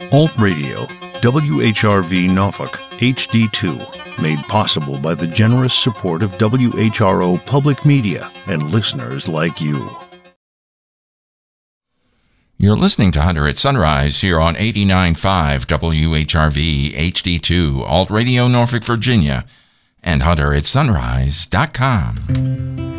Alt Radio, WHRV Norfolk, HD2, made possible by the generous support of WHRO Public Media and listeners like you. You're listening to Hunter at Sunrise here on 89.5 WHRV HD2, Alt Radio Norfolk, Virginia, and HunterAtSunrise.com.